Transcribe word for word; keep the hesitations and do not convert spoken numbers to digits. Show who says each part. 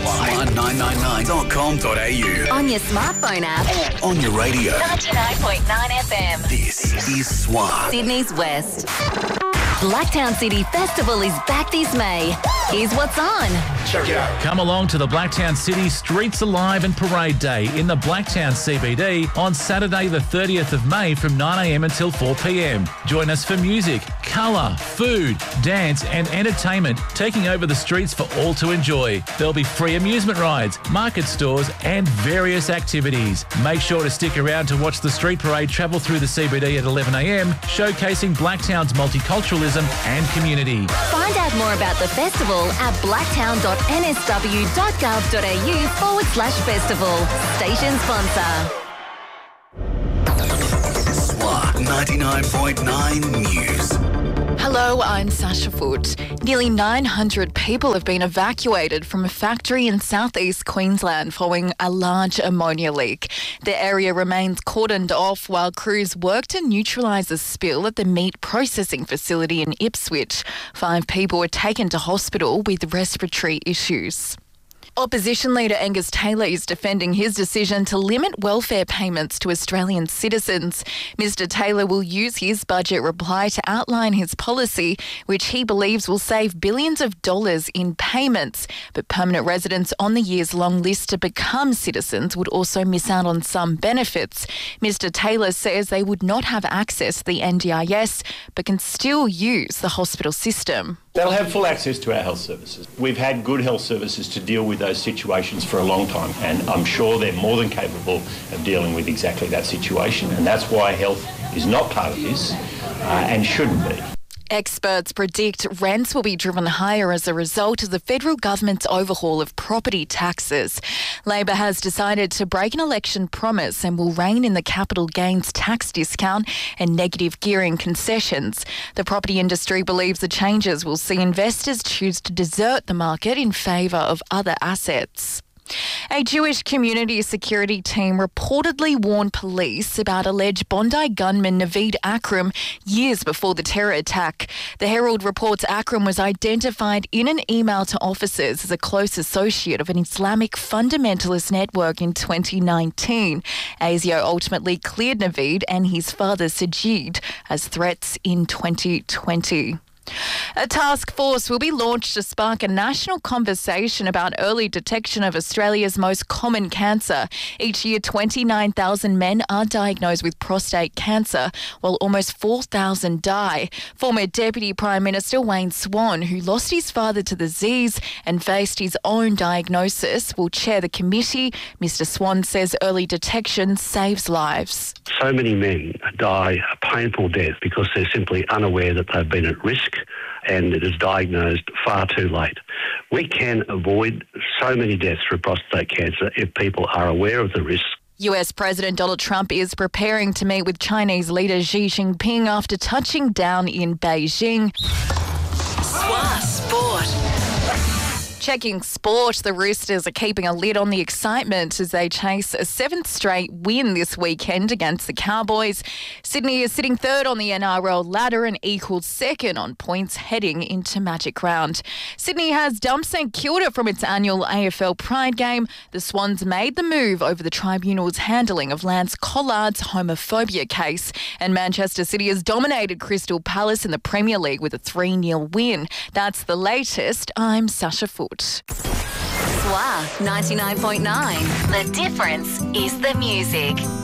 Speaker 1: Swat nine nine nine dot com dot a u.
Speaker 2: On your smartphone app.
Speaker 1: On your radio.
Speaker 2: ninety-nine point nine F M.
Speaker 1: This is Swat.
Speaker 2: Sydney's West. Blacktown City Festival is back this May. Here's what's on.
Speaker 1: Check it out.
Speaker 3: Come along to the Blacktown City Streets Alive and Parade Day in the Blacktown C B D on Saturday the thirtieth of May from nine a m until four p m. Join us for music, colour, food, dance and entertainment taking over the streets for all to enjoy. There'll be free amusement rides, market stores and various activities. Make sure to stick around to watch the street parade travel through the C B D at eleven a m, showcasing Blacktown's multiculturalism and community.
Speaker 2: Find out more about the festival at blacktown dot n s w dot gov dot a u forward slash festival. Station sponsor.
Speaker 1: Swat ninety-nine point nine News.
Speaker 4: Hello, I'm Sasha Foot. Nearly nine hundred people have been evacuated from a factory in southeast Queensland following a large ammonia leak. The area remains cordoned off while crews work to neutralise the spill at the meat processing facility in Ipswich. Five people were taken to hospital with respiratory issues. Opposition leader Angus Taylor is defending his decision to limit welfare payments to Australian citizens. Mister Taylor will use his budget reply to outline his policy, which he believes will save billions of dollars in payments. But permanent residents on the years-long list to become citizens would also miss out on some benefits. Mister Taylor says they would not have access to the N D I S, but can still use the hospital system.
Speaker 5: They'll have full access to our health services. We've had good health services to deal with those situations for a long time, and I'm sure they're more than capable of dealing with exactly that situation, and that's why health is not part of this uh, and shouldn't be.
Speaker 4: Experts predict rents will be driven higher as a result of the federal government's overhaul of property taxes. Labor has decided to break an election promise and will rein in the capital gains tax discount and negative gearing concessions. The property industry believes the changes will see investors choose to desert the market in favour of other assets. A Jewish community security team reportedly warned police about alleged Bondi gunman Naveed Akram years before the terror attack. The Herald reports Akram was identified in an email to officers as a close associate of an Islamic fundamentalist network in twenty nineteen. ASIO ultimately cleared Naveed and his father Sajid as threats in twenty twenty. A task force will be launched to spark a national conversation about early detection of Australia's most common cancer. Each year, twenty-nine thousand men are diagnosed with prostate cancer, while almost four thousand die. Former Deputy Prime Minister Wayne Swan, who lost his father to the disease and faced his own diagnosis, will chair the committee. Mister Swan says early detection saves lives.
Speaker 6: So many men die a painful death because they're simply unaware that they've been at risk and it is diagnosed far too late. We can avoid so many deaths through prostate cancer if people are aware of the risks.
Speaker 4: U S President Donald Trump is preparing to meet with Chinese leader Xi Jinping after touching down in Beijing.
Speaker 2: Swat Sport.
Speaker 4: Checking sport, the Roosters are keeping a lid on the excitement as they chase a seventh straight win this weekend against the Cowboys. Sydney is sitting third on the N R L ladder and equals second on points heading into Magic Round. Sydney has dumped St Kilda from its annual A F L Pride game. The Swans made the move over the tribunal's handling of Lance Collard's homophobia case. And Manchester City has dominated Crystal Palace in the Premier League with a three nil win. That's the latest. I'm Sasha Foot.
Speaker 2: Swat ninety-nine point nine. The difference is the music.